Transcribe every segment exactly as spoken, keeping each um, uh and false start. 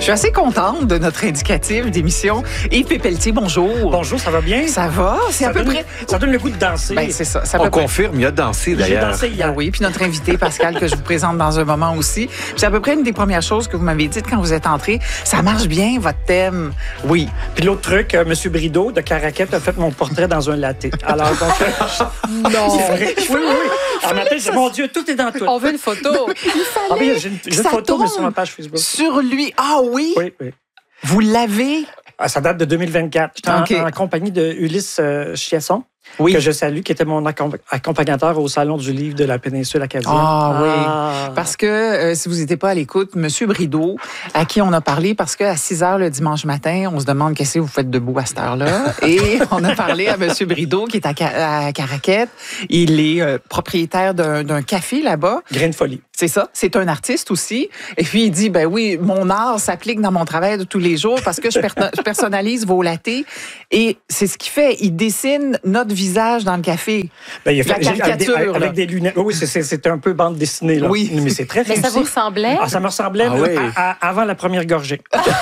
Je suis assez contente de notre indicatif d'émission. Yves Pépeltier, bonjour. Bonjour, ça va bien? Ça va? C'est ça à peu donne, près... Ça donne le goût de danser. Ben, c'est ça. ça On peu confirme, près... il a dansé d'ailleurs. J'ai dansé hier. Ah oui, puis notre invité, Pascal, que je vous présente dans un moment aussi. Puis c'est à peu près une des premières choses que vous m'avez dites quand vous êtes entré. Ça marche bien, votre thème. Oui. Puis l'autre truc, euh, M. Brideau de Caraquette a fait mon portrait dans un latte. Alors, donc... Euh, non! C'est vrai. Oui, oui, oui. En matin, j'ai dit, mon Dieu, tout est dans tout. On veut une photo. Il fallait Ah oui, j'ai une, j'ai une photo, mais sur ma page Facebook. Sur lui. Ah oui? Oui, oui. Vous l'avez? Ah, ça date de deux mille vingt-quatre. J'étais Okay. en, en compagnie de Ulysse euh, Chiasson, Oui. que je salue, qui était mon accom- accompagnateur au Salon du livre de la péninsule acadienne. Ah oui. Ah. Parce que euh, si vous n'étiez pas à l'écoute, M. Brideau, à qui on a parlé, parce qu'à six heures le dimanche matin, on se demande qu'est-ce que vous faites debout à cette heure-là. Et on a parlé à M. Brideau, qui est à, Ca- à Caraquette. Il est euh, propriétaire d'un, d'un café là-bas. Grain de folie. C'est ça, c'est un artiste aussi. Et puis il dit, ben oui, mon art s'applique dans mon travail de tous les jours parce que je, per- je personnalise vos lattés. Et c'est ce qu'il fait, il dessine notre visage dans le café. Ben, il a fait, La j'ai- avec, des, caricature, avec là. des lunettes. Oui, c'est, c'est, c'est un peu bande dessinée. Là. Oui. Mais c'est très Mais ça réussi. vous ressemblait? Ah, ça me ressemblait Ah là, oui. à- à- avant la première gorgée.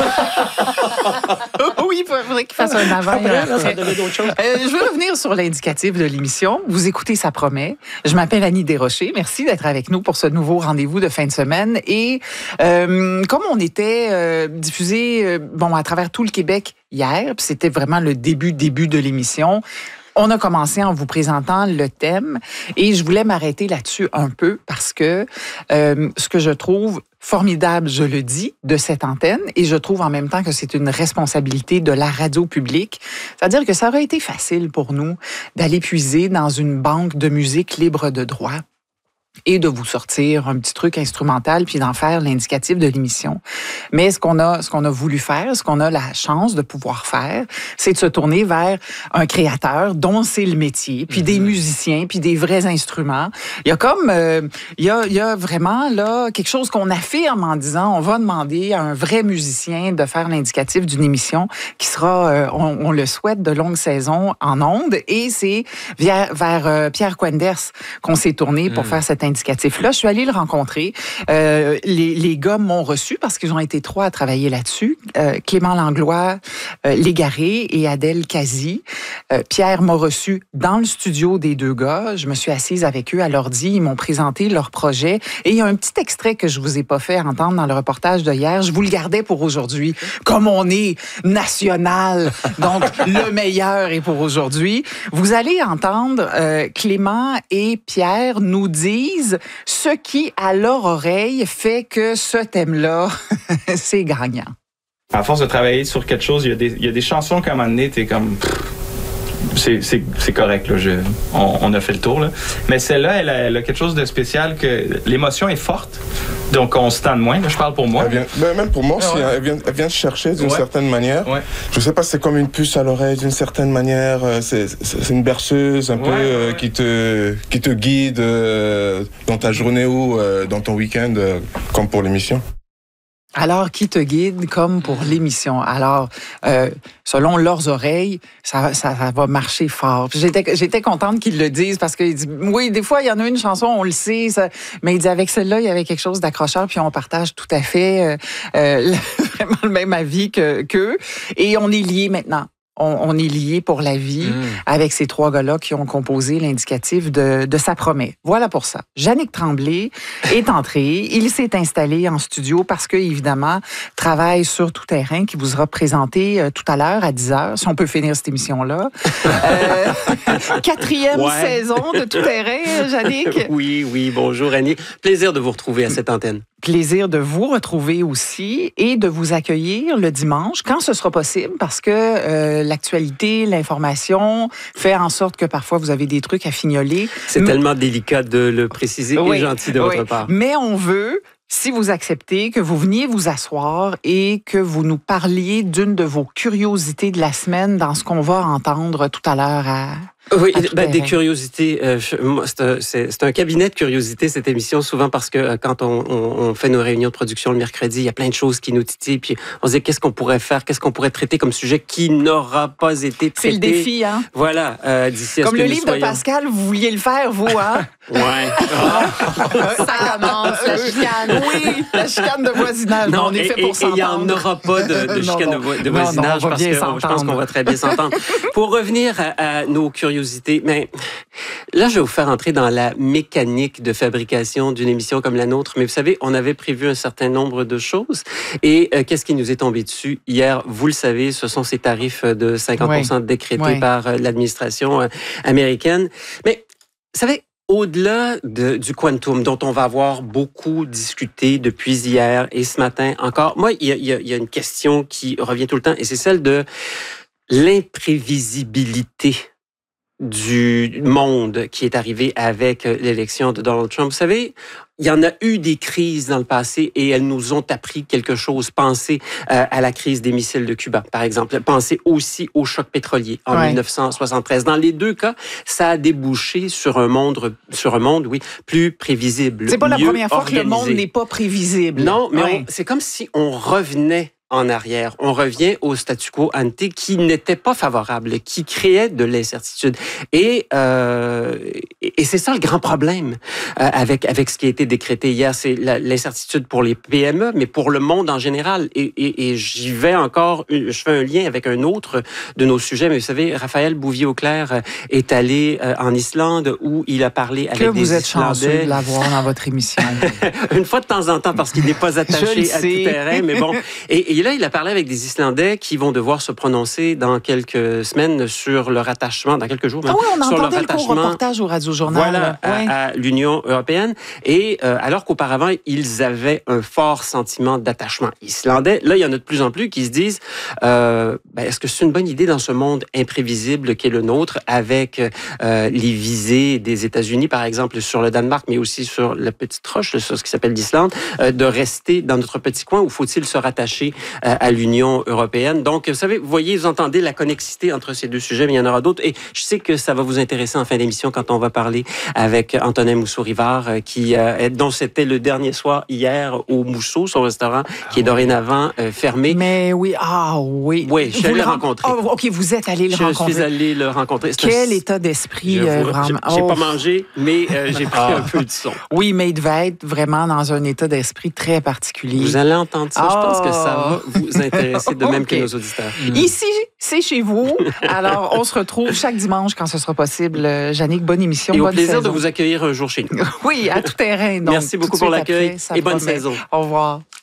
Oui, il faudrait qu'il fasse un avant. et un Après, là, ça après. donnait d'autres choses. Euh, je veux revenir sur l'indicatif de l'émission. Vous écoutez Ça promet. Je m'appelle Annie Desrochers. Merci d'être avec nous pour ce nouveau rendez-vous de fin de semaine. Et euh, comme on était euh, diffusé euh, bon, à travers tout le Québec hier, puis c'était vraiment le début, début de l'émission, on a commencé en vous présentant le thème et je voulais m'arrêter là-dessus un peu parce que euh, ce que je trouve formidable, je le dis, de cette antenne et je trouve en même temps que c'est une responsabilité de la radio publique. C'est-à-dire que ça aurait été facile pour nous d'aller puiser dans une banque de musique libre de droit et de vous sortir un petit truc instrumental puis d'en faire l'indicatif de l'émission. Mais ce qu'on a, ce qu'on a voulu faire, ce qu'on a la chance de pouvoir faire, c'est de se tourner vers un créateur dont c'est le métier, puis mm-hmm. des musiciens, puis des vrais instruments. Il y a comme, euh, il y a, il y a vraiment là quelque chose qu'on affirme en disant, on va demander à un vrai musicien de faire l'indicatif d'une émission qui sera, euh, on, on le souhaite, de longue saison en ondes. Et c'est vers, vers euh, Pierre Quenders qu'on s'est tourné pour mm. faire cette indicatif-là. Je suis allée le rencontrer. Euh, les, les gars m'ont reçu parce qu'ils ont été trois à travailler là-dessus. Euh, Clément Langlois, euh, Légaré et Adèle Kazi. Euh, Pierre m'a reçu dans le studio des deux gars. Je me suis assise avec eux à l'ordi. Ils m'ont présenté leur projet. Et il y a un petit extrait que je vous ai pas fait entendre dans le reportage de hier. Je vous le gardais pour aujourd'hui. Comme on est national, donc le meilleur est pour aujourd'hui. Vous allez entendre euh, Clément et Pierre nous dire ce qui, à leur oreille, fait que ce thème-là, c'est gagnant. À force de travailler sur quelque chose, il y a des, il y a des chansons qu'à un moment donné, t'es comme... C'est, c'est, c'est correct, là, je, on, on a fait le tour. Là. Mais celle-là, elle a, elle a quelque chose de spécial, que l'émotion est forte, donc on se tend de moins. Là, je parle pour moi. Elle vient, ben même pour moi aussi, Ah ouais. hein, elle, vient, elle vient te chercher d'une Ouais. certaine manière. Ouais. Je sais pas, c'est comme une puce à l'oreille d'une certaine manière. C'est, c'est, c'est une berceuse un Ouais, peu ouais, euh, ouais. qui te qui te guide euh, dans ta journée ou euh, dans ton week-end, euh, comme pour l'émission. Alors, qui te guide comme pour l'émission? Alors, euh, selon leurs oreilles, ça, ça, ça va marcher fort. Puis J'étais, j'étais contente qu'ils le disent parce qu'ils disent, oui, des fois, il y en a une chanson, on le sait, ça, mais il dit avec celle-là, il y avait quelque chose d'accrocheur, puis on partage tout à fait euh, euh, vraiment le même avis que, qu'eux. Et on est liés maintenant. On, on est liés pour la vie mmh. avec ces trois gars-là qui ont composé l'indicatif de, de Ça promet. Voilà pour ça. Yannick Tremblay est entré. Il s'est installé en studio parce que, évidemment, travaille sur Tout terrain qui vous sera présenté euh, tout à l'heure à dix heures, si on peut finir cette émission-là. euh, quatrième ouais. saison de Tout terrain, Yannick. Oui, oui. Bonjour, Annie. Plaisir de vous retrouver à cette antenne. Plaisir de vous retrouver aussi et de vous accueillir le dimanche, quand ce sera possible, parce que euh, l'actualité, l'information fait en sorte que parfois vous avez des trucs à fignoler. C'est Mais... tellement délicat de le préciser oui, et gentil de oui. votre part. Mais on veut, si vous acceptez, que vous veniez vous asseoir et que vous nous parliez d'une de vos curiosités de la semaine dans ce qu'on va entendre tout à l'heure à, Oui, à tout ben, des terrain. curiosités. Euh, je- moi, c'est un, c'est- c'est un cabinet de curiosités, cette émission, souvent parce que euh, quand on, on, on fait nos réunions de production le mercredi, il y a plein de choses qui nous titillent, puis on se dit qu'est-ce qu'on pourrait faire, qu'est-ce qu'on pourrait traiter comme sujet qui n'aura pas été traité. C'est le défi, hein? Voilà, euh, d'ici à Comme ce que le nous livre soyons... de Pascal, vous vouliez le faire, vous, hein? Ouais. Ça commence, la chicane. Oui, la chicane de voisinage. Non, on est et- fait et- pour et il n'y en s'entendre. aura pas de, de Non, chicane de, non. vo- de Non, non, voisinage on va parce bien que euh, je pense s'entendre. qu'on va très bien s'entendre. Pour revenir à, à nos curiosités, mais là, je vais vous faire entrer dans la mécanique de fabrication d'une émission comme la nôtre. Mais vous savez, on avait prévu un certain nombre de choses. Et euh, qu'est-ce qui nous est tombé dessus hier? Vous le savez, ce sont ces tarifs de cinquante pour cent décrétés Ouais. par euh, l'administration euh, américaine. Mais vous savez, au-delà de, du quantum, dont on va avoir beaucoup discuté depuis hier et ce matin encore, moi, il y a, il y a, il y a une question qui revient tout le temps, et c'est celle de l'imprévisibilité du monde qui est arrivé avec l'élection de Donald Trump. Vous savez, il y en a eu des crises dans le passé et elles nous ont appris quelque chose. Pensez euh, à la crise des missiles de Cuba, par exemple. Pensez aussi au choc pétrolier en Ouais. dix-neuf cent soixante-treize. Dans les deux cas, ça a débouché sur un monde, sur un monde, oui, plus prévisible. C'est pas la mieux première fois que le monde organisé. n'est pas prévisible. Non, mais Ouais. on- c'est comme si on revenait en arrière. On revient au statu quo ante qui n'était pas favorable, qui créait de l'incertitude. Et, euh, et c'est ça le grand problème euh, avec, avec ce qui a été décrété hier. C'est la- l'incertitude pour les P M E, mais pour le monde en général. Et, et, et j'y vais encore, je fais un lien avec un autre de nos sujets. Mais vous savez, Raphaël Bouvier-Auclair est allé euh, en Islande où il a parlé avec Que des vous êtes chanceux Islandais. de l'avoir dans votre émission. Une fois de temps en temps, parce qu'il n'est pas Je le attaché à tout sais. terrain, mais bon. Et, et là, il a parlé avec des Islandais qui vont devoir se prononcer dans quelques semaines sur leur attachement, dans quelques jours, même, Ah oui, on sur leur entendait le attachement. reportage au Radio-Journal. Voilà, là. Ouais. à, à l'Union européenne. Et euh, alors qu'auparavant, ils avaient un fort sentiment d'attachement islandais, là, il y en a de plus en plus qui se disent euh, ben, est-ce que c'est une bonne idée dans ce monde imprévisible qu'est le nôtre, avec euh, les visées des États-Unis, par exemple, sur le Danemark, mais aussi sur la petite roche, sur ce qui s'appelle l'Islande, euh, de rester dans notre petit coin, ou faut-il se rattacher euh, à l'Union européenne? Donc, vous savez, vous voyez, vous entendez la connexité entre ces deux sujets, mais il y en aura d'autres. Et je sais que ça va vous intéresser en fin d'émission quand on va parler avec Antonin Mousseau-Rivard, euh, qui, euh, dont c'était le dernier soir hier au Mousseau, son restaurant, qui est dorénavant euh, fermé. Mais oui, ah oui. Oui, je suis Vous allé le ren- rencontrer. Oh, OK, vous êtes allé le Je rencontrer. suis allé le rencontrer. C'est un- Quel état d'esprit, J'avoue, euh, j'ai- vraiment. J'ai Oh. pas mangé, mais euh, j'ai pris un peu de son. Oui, mais il devait être vraiment dans un état d'esprit très particulier. Vous allez entendre ça. Je pense que ça Oh. va vous intéresser de même OK. que nos auditeurs. Ici, c'est chez vous. Alors, on se retrouve chaque dimanche quand ce sera possible. Euh, Jannick, bonne émission, Et au bonne plaisir saison. de vous accueillir un jour chez nous. Oui, à tout terrain. Donc, Merci tout beaucoup de pour suite l'accueil après, ça et bonne promet. saison. Au revoir.